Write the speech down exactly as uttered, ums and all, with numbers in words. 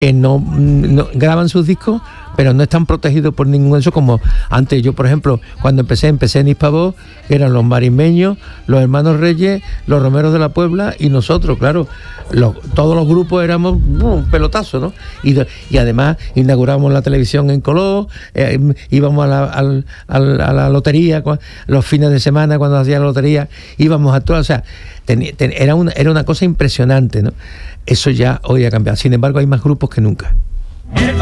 que no, no graban sus discos, pero no están protegidos por ningún eso, como antes. Yo, por ejemplo, cuando empecé, empecé en Hispavoz, que eran los Marismeños, los Hermanos Reyes, los Romeros de la Puebla y nosotros, claro, los, todos los grupos éramos un pelotazo, ¿no? Y, y además inauguramos la televisión en color, eh, íbamos a la, al, al, a la lotería, los fines de semana cuando hacía la lotería, íbamos a todas, o sea, ten, ten, era, una, era una cosa impresionante, ¿no? Eso ya hoy ha cambiado. Sin embargo, hay más grupos que nunca.